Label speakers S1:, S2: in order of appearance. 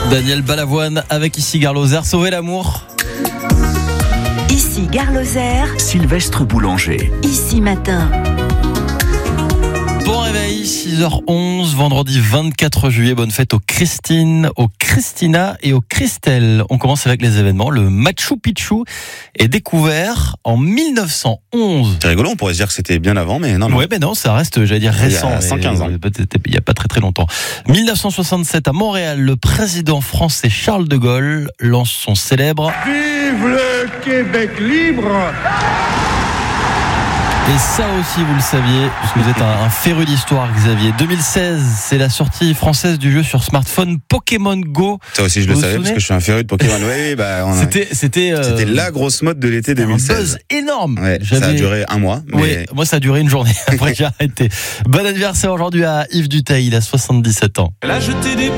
S1: Daniel Balavoine avec ici Gare Lozère. Sauver l'amour.
S2: Ici Gare Lozère.
S3: Sylvestre Boulanger.
S2: Ici Matin.
S1: Bon réveil, 6h11, vendredi 24 juillet. Bonne fête aux Christine, aux Christina et aux Christelle. On commence avec les événements. Le Machu Picchu est découvert en 1911.
S4: C'est rigolo, on pourrait se dire que c'était bien avant, mais non.
S1: Ouais, mais non, ça reste, j'allais dire, récent.
S4: Il y a 115 ans.
S1: Il n'y a pas très longtemps. 1967, à Montréal, le président français Charles de Gaulle lance son célèbre
S5: Vive le Québec libre!
S1: Et ça aussi, vous le saviez, parce que vous êtes un féru d'histoire, Xavier. 2016, c'est la sortie française du jeu sur smartphone Pokémon Go.
S4: Ça aussi, je le savais, parce que je suis un féru de Pokémon. Oui,
S1: C'était
S4: la grosse mode de l'été 2016.
S1: Un buzz énorme.
S4: Ouais, ça a duré un mois. Mais...
S1: Oui, moi, ça a duré une journée. Après, j'ai arrêté. Bon anniversaire aujourd'hui à Yves Duteil, il a 77 ans.
S6: Elle a jeté des